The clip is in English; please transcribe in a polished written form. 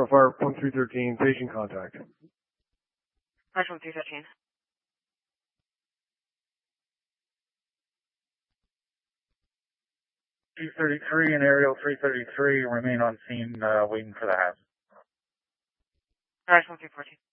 Fire 1313, patient contact. March 1313. 233 and aerial 333 remain on scene waiting for the hazard. March 1314.